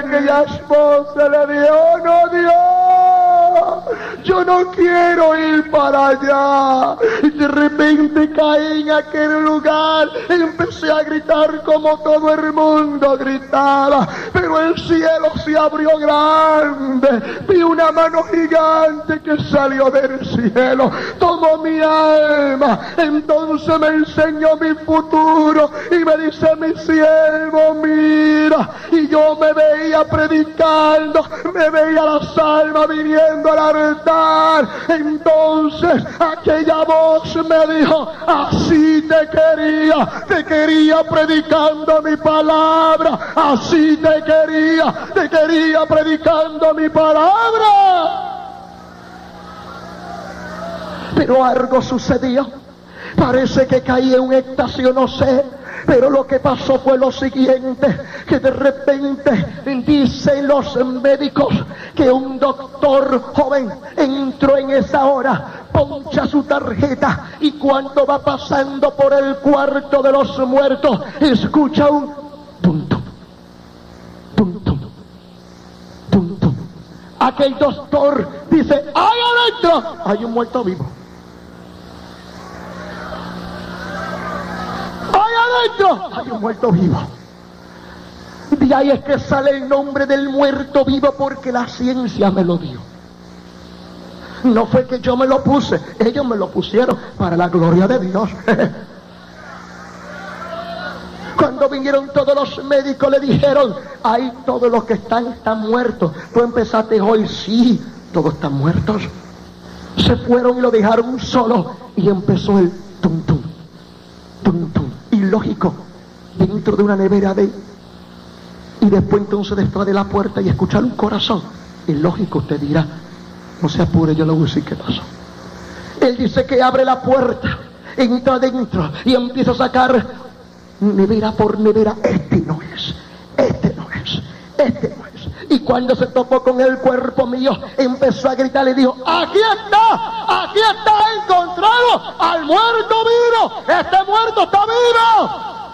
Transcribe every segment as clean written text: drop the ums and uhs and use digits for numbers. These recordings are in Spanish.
aquella esposa le dijo: no, Dios, yo no quiero ir para allá. Y de repente caí en aquel lugar, empecé a gritar como todo el mundo gritaba, pero el cielo se abrió grande, vi una mano gigante que salió del cielo, tomó mi alma, entonces me enseñó mi futuro y me dice: mi siervo, mira. Y yo me veía predicando, me veía las almas viniendo al altar. Entonces aquella voz me dijo: así te quería predicando mi palabra, así te quería predicando mi palabra. Pero algo sucedió, parece que caí en un éxtasis, no sé, pero lo que pasó fue lo siguiente, que de repente dicen los médicos que un doctor joven entró en esa hora, poncha su tarjeta y cuando va pasando por el cuarto de los muertos, escucha un tum tum, tum tum, tum tum. Aquel doctor dice: ¡ay, adentro! Hay un muerto vivo. Adentro hay un muerto vivo. De ahí es que sale el nombre del muerto vivo, porque la ciencia me lo dio. No fue que yo me lo puse, ellos me lo pusieron para la gloria de Dios. Cuando vinieron todos los médicos le dijeron: ahí todos los que están muertos. Tú empezaste hoy, sí, todos están muertos. Se fueron y lo dejaron solo y empezó el tum tum, tum tum. Ilógico, dentro de una nevera y después entonces detrás de la puerta y escuchar un corazón. Ilógico, usted dirá: no se apure, yo lo voy a decir qué pasó. Él dice que abre la puerta, entra adentro y empieza a sacar nevera por nevera. Este no es. Y cuando se topó con el cuerpo mío, empezó a gritar y dijo: aquí está encontrado al muerto vivo, este muerto está vivo.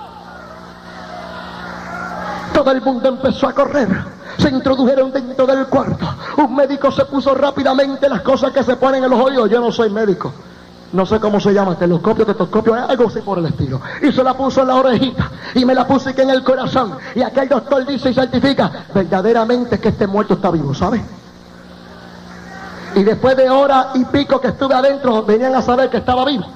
Todo el mundo empezó a correr, se introdujeron dentro del cuarto. Un médico se puso rápidamente las cosas que se ponen en los oídos. Yo no soy médico, no sé cómo se llama, telescopio, tetoscopio, algo así por el estilo. Y se la puso en la orejita y me la puse aquí en el corazón. Y aquel doctor dice y certifica verdaderamente que este muerto está vivo, ¿sabe? Y después de hora y pico que estuve adentro, venían a saber que estaba vivo.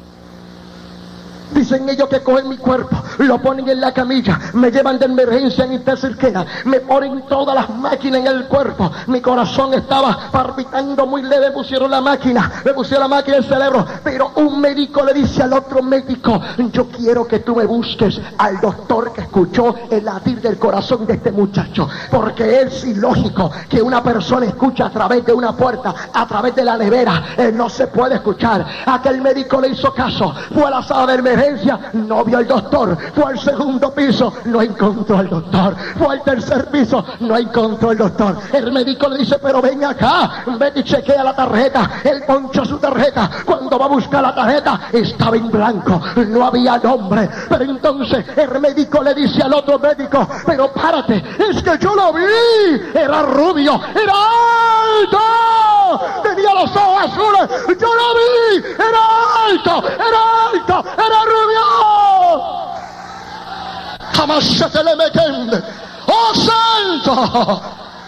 Dicen ellos que cogen mi cuerpo, lo ponen en la camilla, me llevan de emergencia en Intercirquera, me ponen todas las máquinas en el cuerpo. Mi corazón estaba palpitando muy leve, me pusieron la máquina en el cerebro. Pero un médico le dice al otro médico: yo quiero que tú me busques al doctor que escuchó el latir del corazón de este muchacho, porque es ilógico que una persona escuche a través de una puerta, a través de la nevera. No se puede escuchar. Aquel médico le hizo caso, fue a la sala de emergencia, no vio al doctor, fue al segundo piso, no encontró al doctor, fue al tercer piso, no encontró al doctor. El médico le dice: pero ven acá, vete y chequea la tarjeta. Él ponchó su tarjeta, cuando va a buscar la tarjeta estaba en blanco, no había nombre. Pero entonces el médico le dice al otro médico: pero párate, es que yo lo vi, era rubio, era alto, tenía los ojos azules, yo lo vi, era alto, era rubio. Jamás se te le meten. ¡Oh, santo!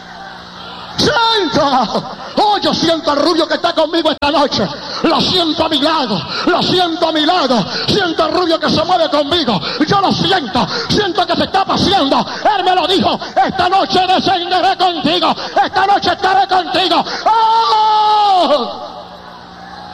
¡Santo! Oh, yo siento al rubio que está conmigo esta noche. Lo siento a mi lado. Siento al rubio que se mueve conmigo. Yo lo siento. Siento que se está paseando. Él me lo dijo: esta noche descenderé contigo. Esta noche estaré contigo. ¡Oh!